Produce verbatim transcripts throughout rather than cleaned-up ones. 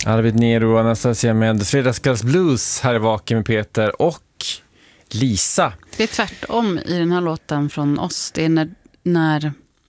Arvid Nero och Anastasia med Fredagskvälls blues här i Vaken med Peter och Lisa. Det är tvärtom i den här låten från oss. Det är när, när,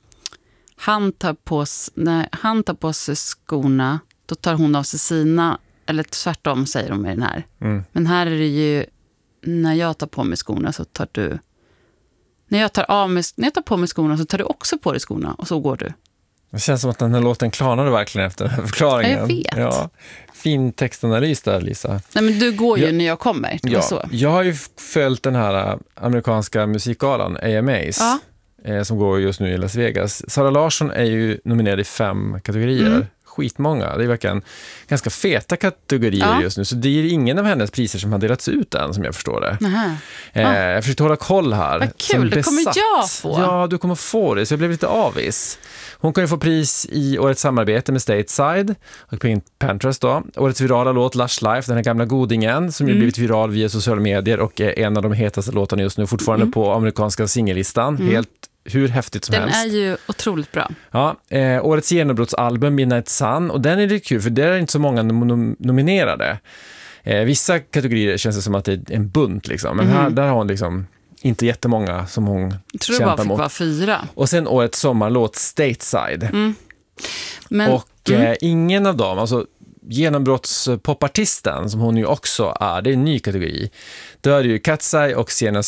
han, tar på, när han tar på sig skorna, då tar hon av sig sina, eller tvärtom säger de i den här. Mm. Men här är det ju, när jag tar på mig skorna så tar du, när jag tar, av mig, när jag tar på mig skorna så tar du också på dig skorna och så går du. Det känns som att den här låten klarnade verkligen efter den här förklaringen. Jag vet. Ja, fin textanalys där, Lisa. Nej, men du går ju jag, när jag kommer. Det ja, så. Jag har ju följt den här amerikanska musikgalan, A M A's, ja. eh, som går just nu i Las Vegas. Sara Larsson är ju nominerad i fem kategorier. Mm. Skitmånga. Det är verkligen ganska feta kategorier ja. just nu. Så det är ingen av hennes priser som har delats ut än, som jag förstår det. Eh, ja. Jag försökte hålla koll här. Vad kul, det kommer jag få. Ja, du kommer få det. Så jag blev lite avis. Hon kan ju få pris i årets samarbete med Stateside och Pink Panthers då. Årets virala låt Lush Life, den här gamla godingen som mm. ju blivit viral via sociala medier och är en av de hetaste låtarna just nu fortfarande mm. på amerikanska singellistan. Mm. Helt hur häftigt som den helst. Den är ju otroligt bra. Ja, eh, årets genombrottsalbum Midnight Sun, och den är det kul för det är inte så många nom- nominerade. Eh, vissa kategorier känns det som att det är en bunt liksom, men mm. här, där har hon liksom inte jättemånga som hon jag tror det bara fick mot. Vara fyra. Och sen årets sommarlåt Stateside. Mm. Men, och mm. eh, ingen av dem, alltså genombrottspopartisten som hon ju också är, det är en ny kategori. Då är det ju Katsai och Sienna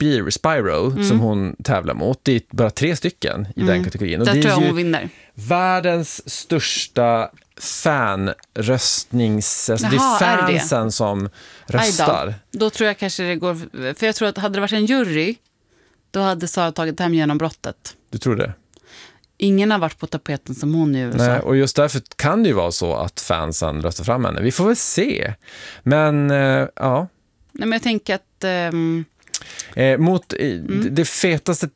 Spyro mm. som hon tävlar mot. Det är bara tre stycken i mm. den kategorin. Och där det tror är jag ju hon vinner. Världens största fanröstnings... Alltså Jaha, det är fansen är det? Som röstar. Då. då tror jag kanske det går... För jag tror att hade det varit en jury, då hade Sara tagit hem genombrottet. Du tror det? Ingen har varit på tapeten som hon i U S A. Nej, och just därför kan det ju vara så att fansen röstar fram henne. Vi får väl se. Men, äh, ja. Nej, men jag tänker att... Ähm... Eh, mot mm. det fetaste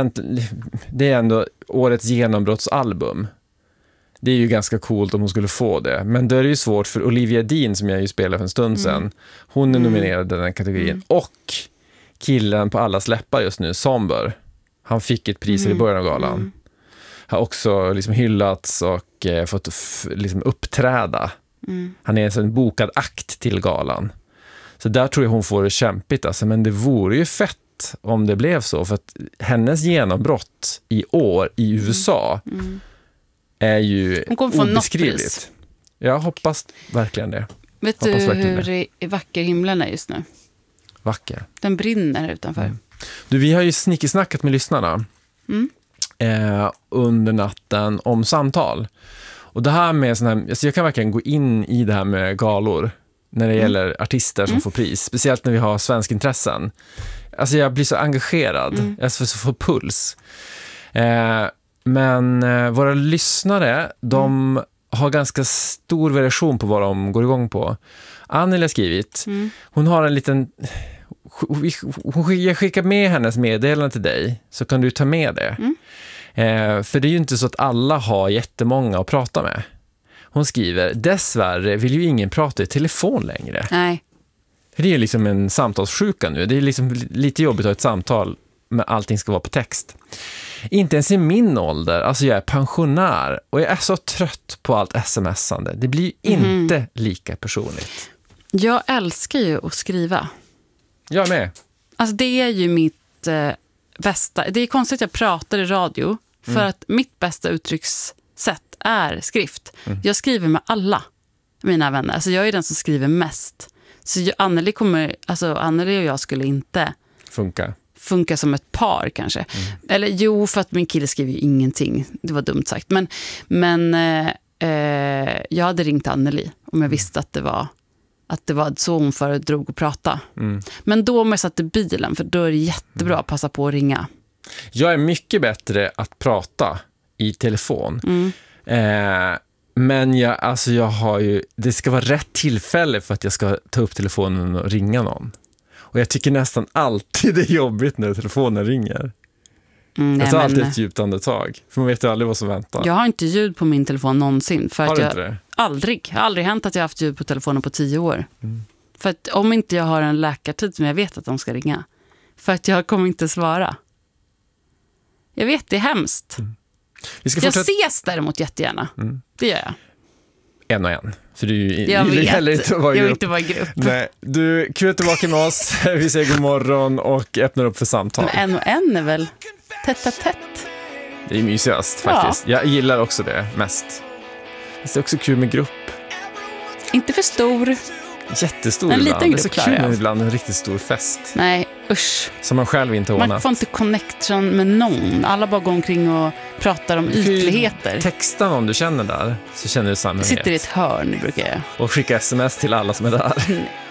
det är ändå årets genombrottsalbum. Det är ju ganska coolt om hon skulle få det. Men då är det ju svårt för Olivia Dean, som jag ju spelade för en stund sedan. Mm. Hon är nominerad i den här kategorin. Mm. Och killen på alla släppar just nu, Somber. Han fick ett pris mm. i början av galan. Mm. Har också liksom hyllats och eh, fått f- liksom uppträda. Mm. Han är en bokad akt till galan. Så där tror jag hon får det kämpigt. Alltså. Men det vore ju fett om det blev så. För att hennes genombrott i år i U S A mm. Mm. är ju obeskrivligt. Jag hoppas verkligen det. Vet hoppas du verkligen hur det. är vacker himlen är just nu? Vacker. Den brinner utanför. Mm. Du, vi har ju snickesnackat med lyssnarna mm. eh, under natten om samtal. Och det här med sån här, alltså jag kan verkligen gå in i det här med galor när det mm. gäller artister som mm. får pris. Speciellt när vi har svensk intressen. Alltså jag blir så engagerad. Mm. Jag får så få puls. Eh, men eh, våra lyssnare, de mm. har ganska stor variation på vad de går igång på. Anneli har skrivit. Mm. Hon har en liten... Jag skickar med hennes meddelande till dig, så kan du ta med det. Mm. Eh, för det är ju inte så att alla har jättemånga att prata med. Hon skriver, dessvärre vill ju ingen prata i telefon längre. Nej. Det är ju liksom en samtalssjuka nu. Det är liksom lite jobbigt att ha ett samtal med allting ska vara på text. Inte ens i min ålder, alltså jag är pensionär och jag är så trött på allt smsande. Det blir ju mm. inte lika personligt. Jag älskar ju att skriva. Jag med. Alltså det är ju mitt eh, bästa. Det är konstigt att jag pratar i radio för mm. att mitt bästa uttryckssätt är skrift. Mm. Jag skriver med alla mina vänner. Alltså jag är den som skriver mest. Så jag, Anneli kommer, alltså Anneli och jag skulle inte funka. Funka som ett par kanske. Mm. Eller jo, för att min kille skriver ju ingenting. Det var dumt sagt. Men, men eh, eh, jag hade ringt Anneli om jag visste att det var att det var så hon föredrog att prata. Mm. Men då om jag satt i bilen, för då är det jättebra att passa på att ringa. Jag är mycket bättre att prata i telefon. Mm. Eh, men jag, alltså jag har ju, det ska vara rätt tillfälle för att jag ska ta upp telefonen och ringa någon. Och jag tycker nästan alltid det är jobbigt när telefonen ringer. Mm, jag tar alltid ett djupt andetag. För man vet ju aldrig vad som väntar. Jag har inte ljud på min telefon någonsin. För har att du jag, inte det? Aldrig. Jag har aldrig hänt att jag har haft ljud på telefonen på tio år. Mm. För att om inte jag har en läkartid som jag vet att de ska ringa. För att jag kommer inte svara. Jag vet, det är hemskt. Mm. Vi ska fortsätta... Jag ses däremot jättegärna. Mm. Det gör jag. en och en. För du jag vill vet, heller inte vara i jag vill grupp. inte vara i grupp. Nej, du, kul att du var med oss. Vi säger god morgon och öppnar upp för samtal. Men en och en är väl tätt att tätt. Det är mysigast faktiskt. Ja. Jag gillar också det mest. Det är också kul med grupp. Inte för stor. Jättestor en ibland. Liten det är så grupp, kul jag. med ibland en riktigt stor fest. Nej, usch. Som man själv inte ordnat. Man får inte connection med någon. Alla bara går omkring och pratar om ytligheter. Texta någon du känner där, så känner du samhörighet. Sitter i ett hörn, brukar jag. Och skicka sms till alla som är där.